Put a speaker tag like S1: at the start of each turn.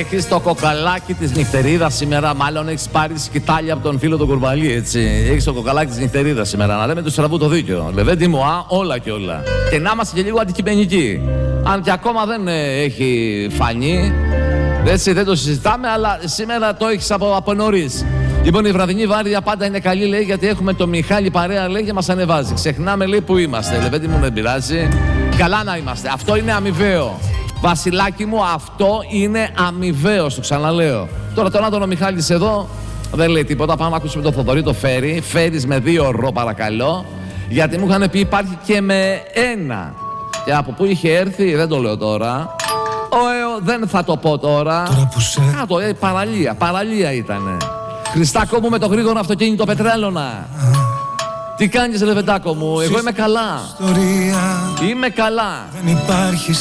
S1: Έχεις το κοκαλάκι της νυχτερίδας σήμερα. Μάλλον έχεις πάρει σκητάλια από τον φίλο του Κουρμπαλί, έτσι. Έχεις το κοκαλάκι της νυχτερίδας σήμερα. Να λέμε του στραβού το δίκιο. Λεβέντη μου, όλα και όλα. Και να είμαστε και λίγο αντικειμενικοί. Αν και ακόμα δεν έχει φανεί. Έτσι δεν το συζητάμε, αλλά σήμερα το έχεις από νωρίς. Λοιπόν, η βραδινή βάρδια πάντα είναι καλή, λέει, γιατί έχουμε το Μιχάλη παρέα, λέει, και μας ανεβάζει. Ξεχνάμε, λέει, που είμαστε. Λεβέντη μου, δεν πειράζει. Καλά να είμαστε. Αυτό είναι αμοιβαίο. Βασιλάκι μου, αυτό είναι αμοιβαίο, το ξαναλέω. Τώρα τον Άντωνο Μιχάλης εδώ δεν λέει τίποτα. Πάμε να ακούσουμε το Θοδωρή το Φέρι. Φέρις με 2 ρο, παρακαλώ. Γιατί μου είχαν πει υπάρχει και με 1. Και από πού είχε έρθει, δεν το λέω τώρα. Δεν θα το πω τώρα. Κάτω, παραλία ήτανε. Χριστάκο μου με το γρήγορο αυτοκίνητο πετρέλωνα. Τι κάνεις, Λεβεντάκο μου? Εγώ είμαι καλά. Είμαι καλά.
S2: Δεν υπάρχει